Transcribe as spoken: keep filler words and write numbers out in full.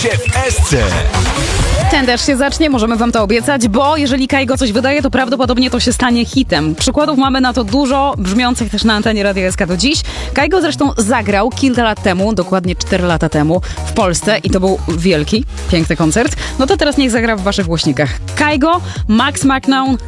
się w Esce. Ten też się zacznie, możemy wam to obiecać, bo jeżeli Kaigo coś wydaje, to prawdopodobnie to się stanie hitem. Przykładów mamy na to dużo, brzmiących też na antenie Radia S K do dziś. Kaigo zresztą zagrał kilka lat temu, dokładnie cztery lata temu, w Polsce i to był wielki, piękny koncert. No to teraz niech zagra w waszych głośnikach. Kaigo, Max McNown,